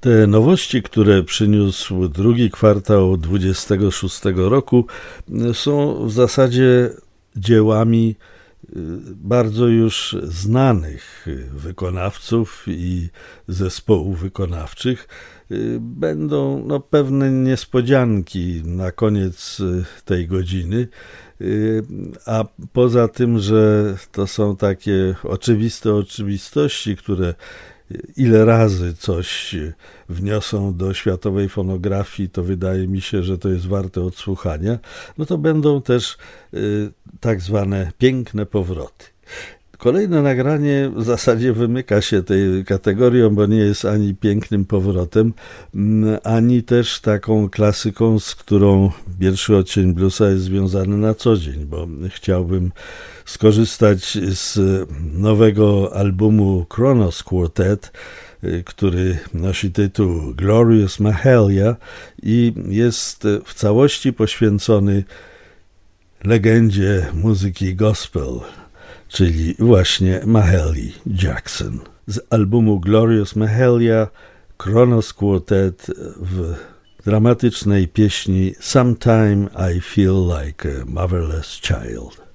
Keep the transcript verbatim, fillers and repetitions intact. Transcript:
Te nowości, które przyniósł drugi kwartał dwudziestego szóstego roku, są w zasadzie dziełami bardzo już znanych wykonawców i zespołów wykonawczych. Będą no, pewne niespodzianki na koniec tej godziny, a poza tym, że to są takie oczywiste oczywistości, które ile razy coś wniosą do światowej fonografii, to wydaje mi się, że to jest warte odsłuchania, no to będą też y, tak zwane piękne powroty. Kolejne nagranie w zasadzie wymyka się tej kategorią, bo nie jest ani pięknym powrotem, ani też taką klasyką, z którą pierwszy odcień bluesa jest związany na co dzień, bo chciałbym skorzystać z nowego albumu Kronos Quartet, który nosi tytuł Glorious Mahalia i jest w całości poświęcony legendzie muzyki gospel, czyli właśnie Mahalia Jackson. Z albumu Glorious Mahalia Kronos Quartet w dramatycznej pieśni Sometime I Feel Like a Motherless Child.